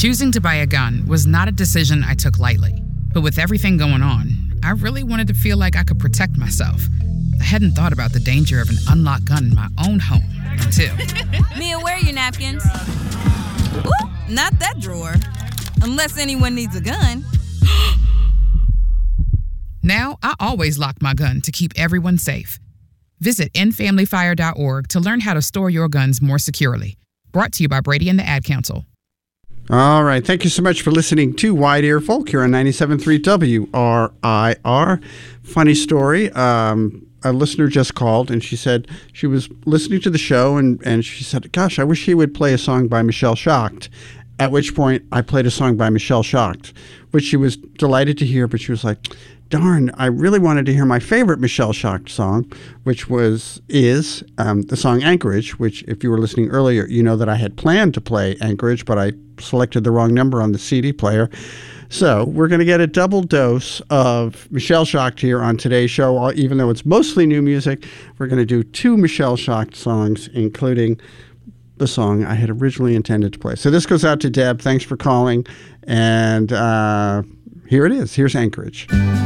Choosing to buy a gun was not a decision I took lightly. But with everything going on, I really wanted to feel like I could protect myself. I hadn't thought about the danger of an unlocked gun in my own home until... Mia, where are your napkins? Ooh, not that drawer. Unless anyone needs a gun. Now, I always lock my gun to keep everyone safe. Visit endfamilyfire.org to learn how to store your guns more securely. Brought to you by Brady and the Ad Council. All right. Thank you so much for listening to Wide Ear Folk here on 97.3 WRIR. Funny story. A listener just called and she said she was listening to the show and she said, gosh, I wish he would play a song by Michelle Schacht. At which point I played a song by Michelle Schacht, which she was delighted to hear, but she was like, darn, I really wanted to hear my favorite Michelle Schacht song, which is the song Anchorage, which if you were listening earlier, you know that I had planned to play Anchorage, but I selected the wrong number on the CD player. So we're going to get a double dose of Michelle Schacht here on today's show. Even though it's mostly new music, we're going to do 2 Michelle Schacht songs, including the song I had originally intended to play. So this goes out to Deb. Thanks for calling. And here it is. Here's Anchorage.